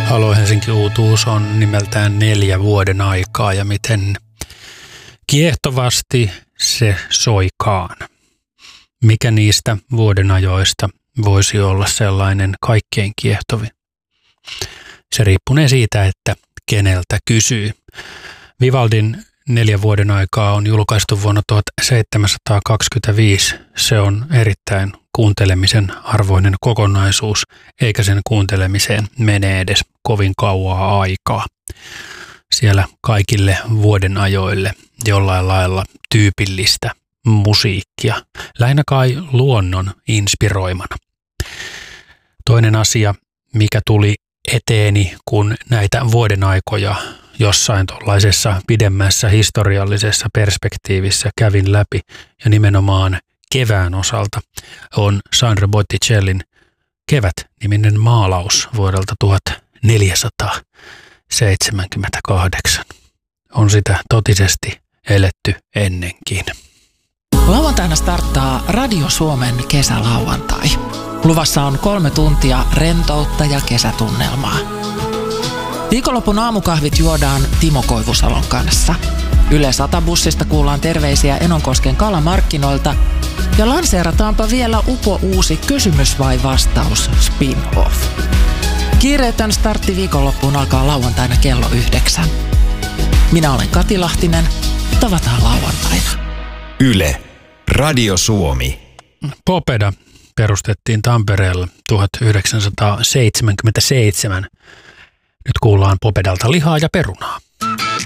Halo Helsinki-uutuus on nimeltään 4 vuoden aikaa ja miten kiehtovasti se soikaan. Mikä niistä vuodenajoista voisi olla sellainen kaikkein kiehtovin? Se riippunee siitä, että keneltä kysyy. Vivaldin 4 vuoden aikaa on julkaistu vuonna 1725. Se on erittäin kuuntelemisen arvoinen kokonaisuus, eikä sen kuuntelemiseen mene edes kovin kauaa aikaa. Siellä kaikille vuodenajoille jollain lailla tyypillistä musiikkia, lähinnä kai luonnon inspiroimana. Toinen asia, mikä tuli eteeni, kun näitä vuodenaikoja jossain tuollaisessa pidemmässä historiallisessa perspektiivissä kävin läpi ja nimenomaan kevään osalta, on Sandro Botticellin Kevät-niminen maalaus vuodelta 1478. On sitä totisesti eletty ennenkin. Lauantaina starttaa Radio Suomen kesälauantai. Luvassa on 3 tuntia rentoutta ja kesätunnelmaa. Viikonlopun aamukahvit juodaan Timo Koivusalon kanssa. Yle 100-bussista kuullaan terveisiä Enonkosken kalamarkkinoilta ja lanseerataanpa vielä uusi kysymys vai vastaus spin-off. Kiireetön startti viikonloppuun alkaa lauantaina kello 9. Minä olen Kati Lahtinen. Tavataan lauantaina. Yle, Radio Suomi. Popeda perustettiin Tampereella 1977. Nyt kuullaan Popedalta lihaa ja perunaa.